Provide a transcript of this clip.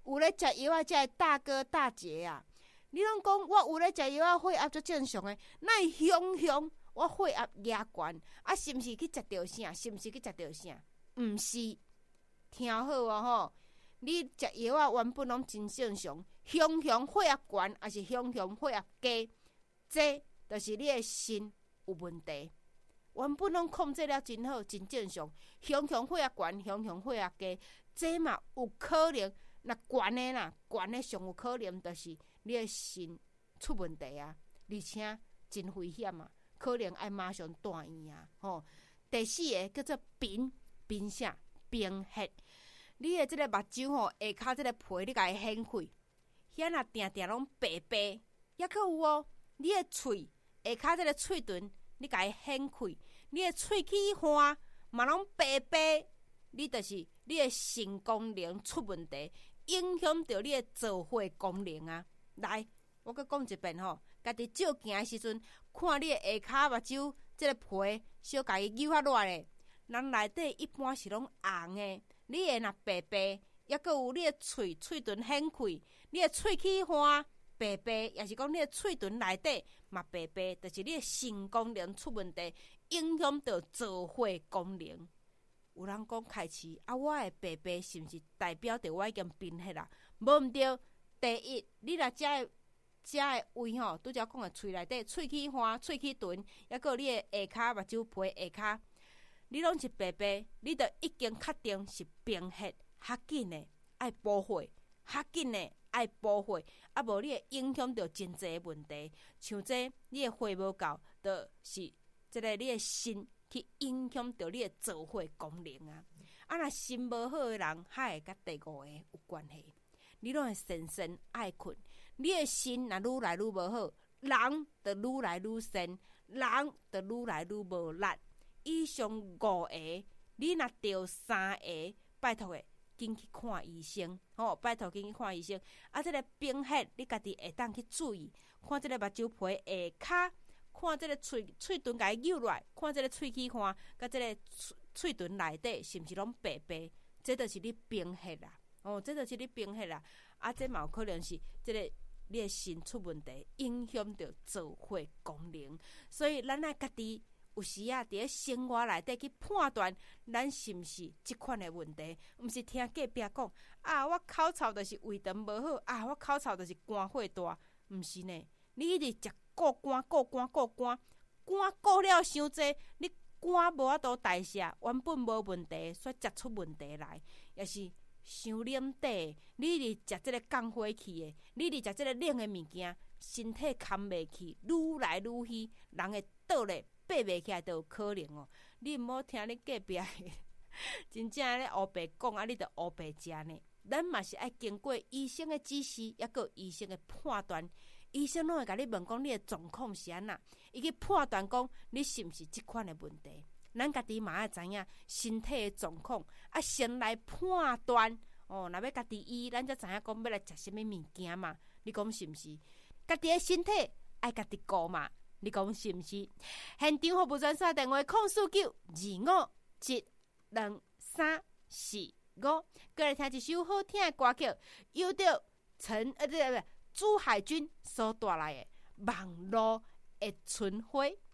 有咧食药才会大哥大姐啊。你拢讲我有咧食药血压足正常诶，那雄雄我血压压悬啊？是毋是去食着啥？是毋是去食着啥？毋是，听好哦吼！你食药原本拢真正常，雄雄血压悬，还是雄雄血压低，这就是你诶心有问题。原本拢控制了真好，真正常。雄雄血压悬，雄雄血压低，这嘛有可能。那悬诶啦，悬诶上有可能就是你诶心出问题啊，而且真危险啊，可能爱马上住院啊。吼，第四个叫做贫啥？贫血。你诶即个目睭吼，下骹即个皮，你甲伊掀开，遐若定定拢白白，抑佫有哦。你诶喙下骹即个喙唇，你甲伊掀开，你诶喙齿花嘛拢白白，你就是你诶肾功能出问题，影响到你诶造血功能啊。来，我阁讲一遍吼，家己照镜诶时阵，看你诶下骹目睭即个皮，小家己扭较热咧，人内底一般是拢红诶。你会若白白，抑佫有你诶喙唇掀开，你诶喙齿花白白，也是讲你诶喙唇内底嘛白白，就是你诶肾功能出问题，影响到造血功能。有人讲开始啊，我诶白白是毋是代表着我已经贫血啦？无毋对，第一，你若食诶胃吼，拄则讲诶喙内底喙齿花、喙齿唇，抑佫你诶下骹目睭皮下骹。你拢是白白，你著已经确定是贫血，较紧诶爱补血，较紧诶爱补血，啊无你会影响到真侪问题，像这你诶血无够，就是即个你诶心去影响到你诶造血功能啊。啊，若心无好诶人，还会甲第五个有关系。你拢会深爱困，你诶心若愈来愈无好，人就愈来愈深，人就愈来愈无力。以上5个，你若着3个，拜托诶，紧去看医生，吼！拜托紧去看医生。啊，这个贫血，你家己会当去注意，看这个目睭皮下骹，看这个喙唇甲伊扭落来，看这个喙齿花，甲这个喙唇内底是毋是拢白白？这就是你贫血啦，哦，这就是你贫血啦。啊，这嘛有可能是这个你诶心出问题，影响到造血功能，所以咱爱家己。有时啊，伫咧生活内底去判断，咱是毋是即款的问题，毋是听隔壁讲啊，我口臭就是胃肠无好啊，我口臭就是肝火大，毋是呢？你一直食顾肝顾了伤济，你肝无法度代谢，原本无问题，所以食出问题来，也是伤冷底。你一直食即个降火气的，你一直食即个冷的物件，身体扛袂起，愈来愈虚，人会倒咧。爬袂起来都有可能哦。你毋好听你隔壁真正咧黑白讲啊，你著黑白食呢。咱嘛是爱经过医生的指示，抑个医生的判断。医生拢会甲你问讲你的状况是安那，伊去判断讲你是毋是即款的问题。咱家己嘛爱知影身体的状况，啊先来判断哦。若要家己医，咱才知影讲要来食啥物物件嘛。你讲是毋是？家己的身体爱家己顾嘛。你讲是毋是？现场服务专线电话04925722345，过来听一首好听的歌曲，由着朱海军所带来的《网络的春晖》。